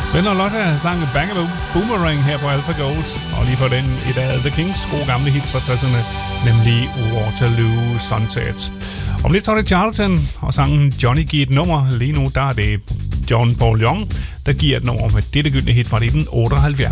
Svend og Lotte sang Bang Boomerang her på Alpha Gold, og lige for den et af The Kings gode gamle hits fra 60'erne, nemlig Waterloo Sunset. Om lidt så er det Charlton og sangen Johnny giver et nummer. Lige nu der er det John Paul Young, der giver et nummer med dette gyldne hit fra 1978.